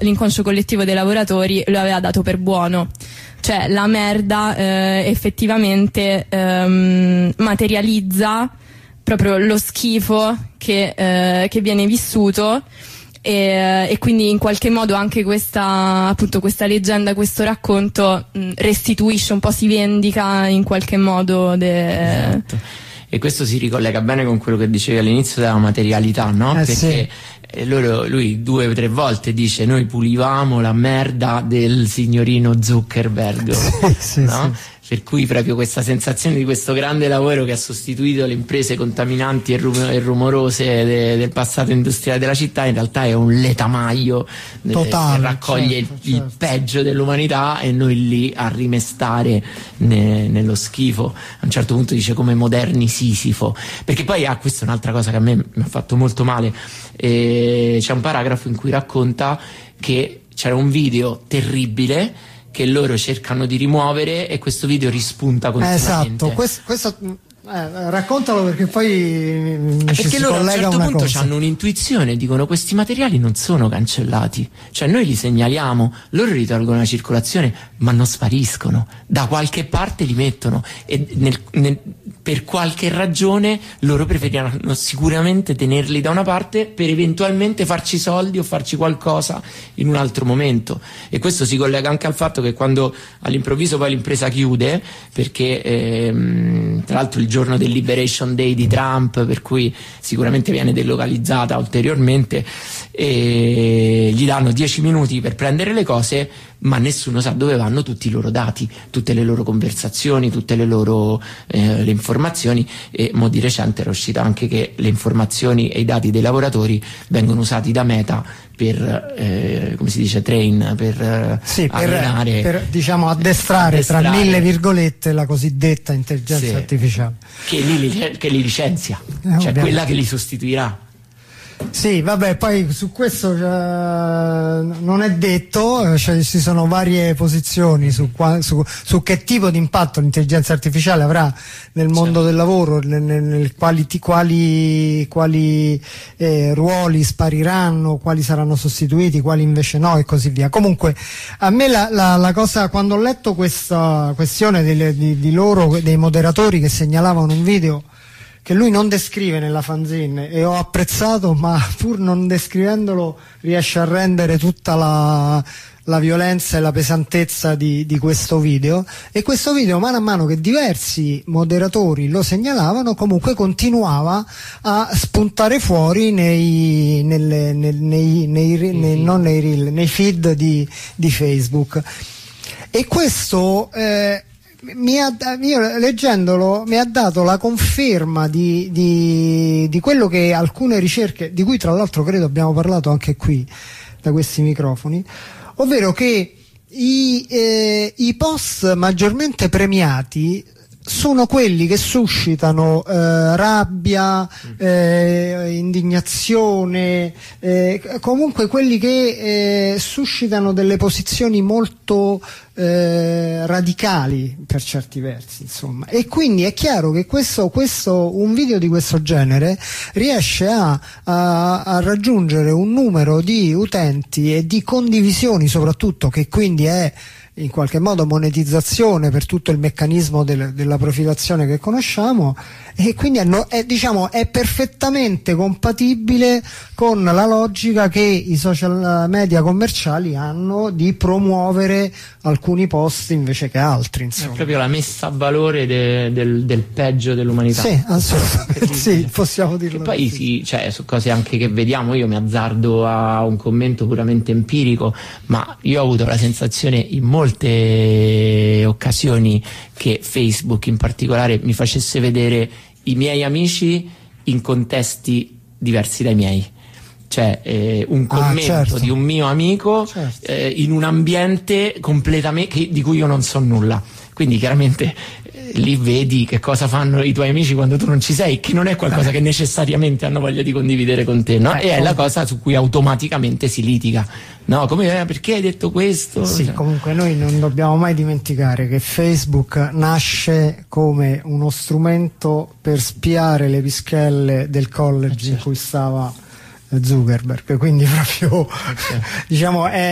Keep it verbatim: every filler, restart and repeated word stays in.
l'inconscio collettivo dei lavoratori lo aveva dato per buono. Cioè la merda eh, effettivamente ehm, materializza proprio lo schifo che, eh, che viene vissuto, e, e quindi in qualche modo anche questa, appunto, questa leggenda, questo racconto mh, restituisce un po', si vendica in qualche modo de... Esatto. E questo si ricollega bene con quello che dicevi all'inizio della materialità, no? Eh, Perché sì. loro, lui due o tre volte dice: noi pulivamo la merda del signorino Zuckerberg, sì, sì, no? sì. Per cui proprio questa sensazione di questo grande lavoro che ha sostituito le imprese contaminanti e, rum- e rumorose de- del passato industriale della città, in realtà è un letamaio Totale, che raccoglie certo, il, il certo. peggio dell'umanità, e noi lì a rimestare ne- nello schifo. A un certo punto dice come moderni Sisifo, perché poi ah, questa è un'altra cosa che a me mi ha fatto molto male. E c'è un paragrafo in cui racconta che c'era un video terribile che loro cercano di rimuovere, e questo video rispunta continuamente. Esatto, questo, questo eh, raccontalo, perché poi eh, ci perché si loro a un collega certo una punto cosa. hanno un'intuizione, dicono: questi materiali non sono cancellati, cioè noi li segnaliamo, loro li tolgono la circolazione, ma non spariscono, da qualche parte li mettono, e nel, nel, per qualche ragione loro preferiranno sicuramente tenerli da una parte per eventualmente farci soldi o farci qualcosa in un altro momento. E questo si collega anche al fatto che quando all'improvviso poi l'impresa chiude, perché ehm, tra l'altro il giorno del Liberation Day di Trump, per cui sicuramente viene delocalizzata ulteriormente, e gli danno dieci minuti per prendere le cose, ma nessuno sa dove vanno tutti i loro dati, tutte le loro conversazioni, tutte le loro eh, le informazioni. E mo di recente era uscita anche che le informazioni e i dati dei lavoratori vengono usati da Meta per eh, come si dice, train, per eh, sì, per, allenare, per diciamo addestrare, addestrare tra mille virgolette, la cosiddetta intelligenza sì, artificiale che li, che li licenzia, eh, cioè ovviamente. quella che li sostituirà. Sì, vabbè, poi su questo eh, non è detto, cioè ci sono varie posizioni su, qua, su, su che tipo di impatto l'intelligenza artificiale avrà nel mondo certo. del lavoro, nel, nel quali, quali, quali eh, ruoli spariranno, quali saranno sostituiti, quali invece no, e così via. Comunque a me la, la, la cosa, quando ho letto questa questione di, di, di loro, dei moderatori che segnalavano un video che lui non descrive nella fanzine, e ho apprezzato, ma pur non descrivendolo riesce a rendere tutta la, la violenza e la pesantezza di, di questo video. E questo video, mano a mano che diversi moderatori lo segnalavano, comunque continuava a spuntare fuori nei, nelle, nel, nei, nei, nei, nei, non nei reel, nei feed di, di Facebook. E questo eh, Mi ha, io leggendolo mi ha dato la conferma di, di, di quello che alcune ricerche, di cui tra l'altro credo abbiamo parlato anche qui da questi microfoni, ovvero che i, eh, i post maggiormente premiati sono quelli che suscitano eh, rabbia, eh, indignazione, eh, comunque quelli che eh, suscitano delle posizioni molto eh, radicali per certi versi, insomma. E quindi è chiaro che questo, questo un video di questo genere riesce a, a, a raggiungere un numero di utenti e di condivisioni, soprattutto, che quindi è in qualche modo monetizzazione per tutto il meccanismo del, della profilazione che conosciamo, e quindi è, è, diciamo, è perfettamente compatibile con la logica che i social media commerciali hanno di promuovere alcuni post invece che altri, insomma. È proprio la messa a valore de, del, del peggio dell'umanità. Sì, assolutamente sì, possiamo dirlo. E poi sì, cioè, su cose anche che vediamo, io mi azzardo a un commento puramente empirico, ma io ho avuto la sensazione in molte occasioni che Facebook in particolare mi facesse vedere i miei amici in contesti diversi dai miei. Cioè eh, un commento ah, certo. di un mio amico certo. eh, in un ambiente completamente che, di cui io non so nulla. Quindi chiaramente eh, lì vedi che cosa fanno i tuoi amici quando tu non ci sei, che non è qualcosa eh. che necessariamente hanno voglia di condividere con te, no? Eh, e è la cosa su cui automaticamente si litiga, no? Come eh, perché hai detto questo? Sì, cioè. Comunque noi non dobbiamo mai dimenticare che Facebook nasce come uno strumento per spiare le pischelle del college eh, certo. in cui stava Zuckerberg, quindi proprio okay. diciamo è